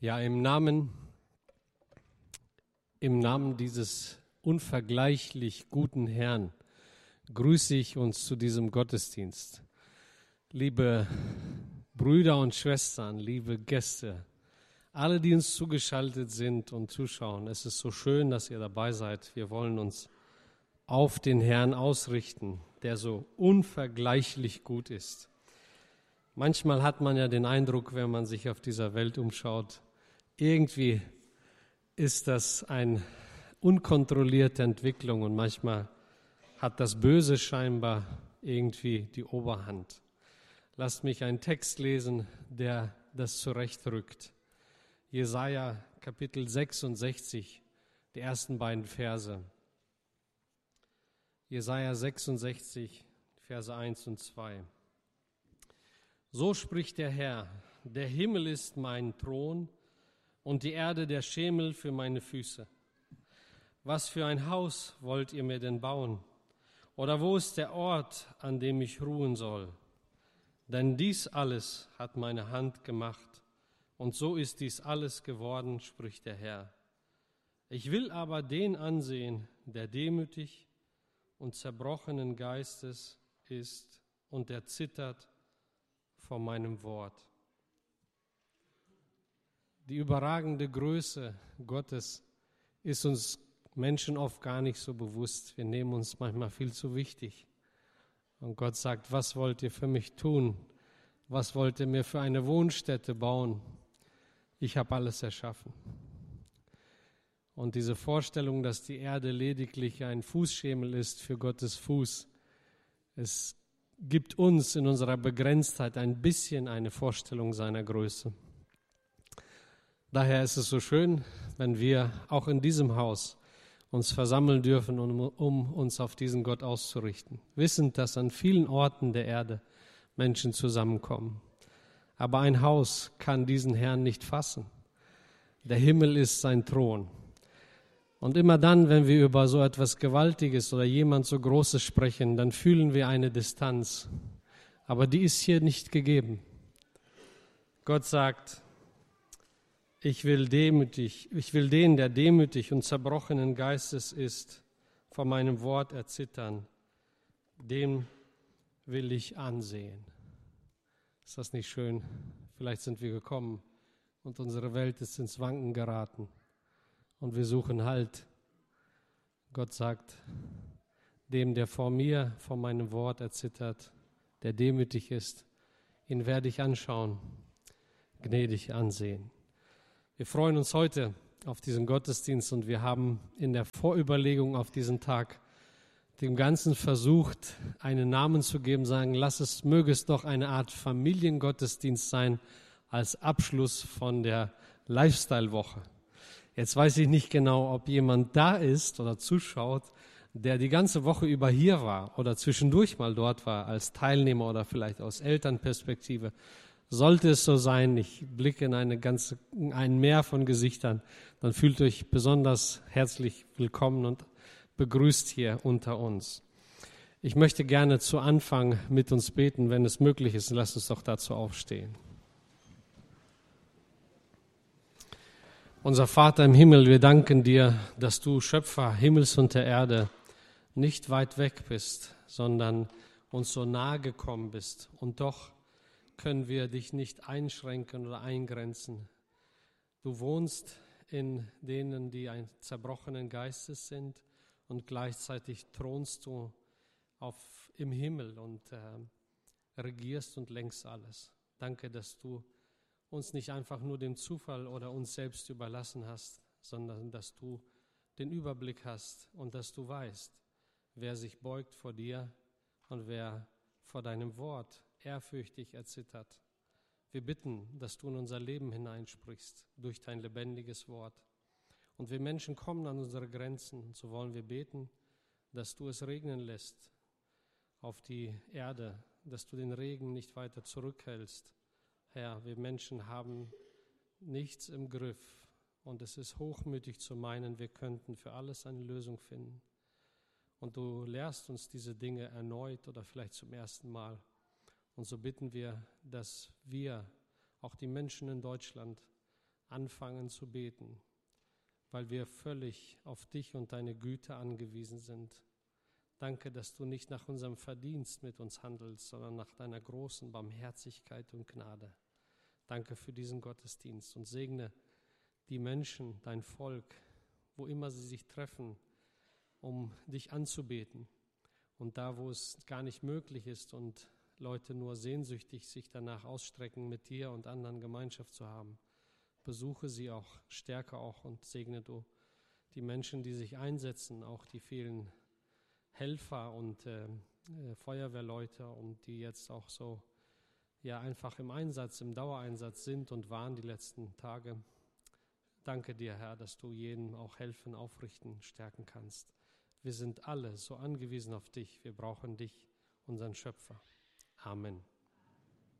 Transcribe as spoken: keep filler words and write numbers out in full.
Ja, im Namen, im Namen dieses unvergleichlich guten Herrn grüße ich uns zu diesem Gottesdienst. Liebe Brüder und Schwestern, liebe Gäste, alle, die uns zugeschaltet sind und zuschauen, es ist so schön, dass ihr dabei seid. Wir wollen uns auf den Herrn ausrichten, der so unvergleichlich gut ist. Manchmal hat man ja den Eindruck, wenn man sich auf dieser Welt umschaut, irgendwie ist das eine unkontrollierte Entwicklung und manchmal hat das Böse scheinbar irgendwie die Oberhand. Lasst mich einen Text lesen, der das zurechtrückt. Jesaja Kapitel sechsundsechzig, die ersten beiden Verse. Jesaja sechsundsechzig, Verse eins und zwei. So spricht der Herr, der Himmel ist mein Thron und die Erde der Schemel für meine Füße. Was für ein Haus wollt ihr mir denn bauen? Oder wo ist der Ort, an dem ich ruhen soll? Denn dies alles hat meine Hand gemacht, und so ist dies alles geworden, spricht der Herr. Ich will aber den ansehen, der demütig und zerbrochenen Geistes ist und der zittert vor meinem Wort. Die überragende Größe Gottes ist uns Menschen oft gar nicht so bewusst. Wir nehmen uns manchmal viel zu wichtig. Und Gott sagt, was wollt ihr für mich tun? Was wollt ihr mir für eine Wohnstätte bauen? Ich habe alles erschaffen. Und diese Vorstellung, dass die Erde lediglich ein Fußschemel ist für Gottes Fuß, es gibt uns in unserer Begrenztheit ein bisschen eine Vorstellung seiner Größe. Daher ist es so schön, wenn wir auch in diesem Haus uns versammeln dürfen, um, um uns auf diesen Gott auszurichten. Wissend, dass an vielen Orten der Erde Menschen zusammenkommen. Aber ein Haus kann diesen Herrn nicht fassen. Der Himmel ist sein Thron. Und immer dann, wenn wir über so etwas Gewaltiges oder jemand so Großes sprechen, dann fühlen wir eine Distanz. Aber die ist hier nicht gegeben. Gott sagt, Ich will demütig, ich will den, der demütig und zerbrochenen Geistes ist, vor meinem Wort erzittern. Den will ich ansehen. Ist das nicht schön? Vielleicht sind wir gekommen und unsere Welt ist ins Wanken geraten und wir suchen Halt. Gott sagt, dem, der vor mir, vor meinem Wort erzittert, der demütig ist, ihn werde ich anschauen, gnädig ansehen. Wir freuen uns heute auf diesen Gottesdienst und wir haben in der Vorüberlegung auf diesen Tag dem Ganzen versucht, einen Namen zu geben, sagen, lass es, möge es doch eine Art Familiengottesdienst sein als Abschluss von der Lifestyle-Woche. Jetzt weiß ich nicht genau, ob jemand da ist oder zuschaut, der die ganze Woche über hier war oder zwischendurch mal dort war als Teilnehmer oder vielleicht aus Elternperspektive. Sollte es so sein, ich blicke in eine ganze, in ein Meer von Gesichtern, dann fühlt euch besonders herzlich willkommen und begrüßt hier unter uns. Ich möchte gerne zu Anfang mit uns beten, wenn es möglich ist. Lasst uns doch dazu aufstehen. Unser Vater im Himmel, wir danken dir, dass du Schöpfer Himmels und der Erde nicht weit weg bist, sondern uns so nahe gekommen bist und doch können wir dich nicht einschränken oder eingrenzen. Du wohnst in denen, die ein zerbrochenen Geistes sind und gleichzeitig thronst du auf, im Himmel und äh, regierst und lenkst alles. Danke, dass du uns nicht einfach nur dem Zufall oder uns selbst überlassen hast, sondern dass du den Überblick hast und dass du weißt, wer sich beugt vor dir und wer vor deinem Wort ehrfürchtig erzittert. Wir bitten, dass du in unser Leben hineinsprichst durch dein lebendiges Wort. Und wir Menschen kommen an unsere Grenzen, und so wollen wir beten, dass du es regnen lässt auf die Erde, dass du den Regen nicht weiter zurückhältst. Herr, wir Menschen haben nichts im Griff und es ist hochmütig zu meinen, wir könnten für alles eine Lösung finden. Und du lehrst uns diese Dinge erneut oder vielleicht zum ersten Mal. Und so bitten wir, dass wir, auch die Menschen in Deutschland, anfangen zu beten, weil wir völlig auf dich und deine Güte angewiesen sind. Danke, dass du nicht nach unserem Verdienst mit uns handelst, sondern nach deiner großen Barmherzigkeit und Gnade. Danke für diesen Gottesdienst und segne die Menschen, dein Volk, wo immer sie sich treffen, um dich anzubeten. Und da, wo es gar nicht möglich ist und Leute nur sehnsüchtig sich danach ausstrecken, mit dir und anderen Gemeinschaft zu haben, besuche sie auch, stärke auch und segne du die Menschen, die sich einsetzen, auch die vielen Helfer und äh, äh, Feuerwehrleute und die jetzt auch so ja einfach im Einsatz, im Dauereinsatz sind und waren die letzten Tage. Danke dir, Herr, dass du jeden auch helfen, aufrichten, stärken kannst. Wir sind alle so angewiesen auf dich. Wir brauchen dich, unseren Schöpfer. Amen.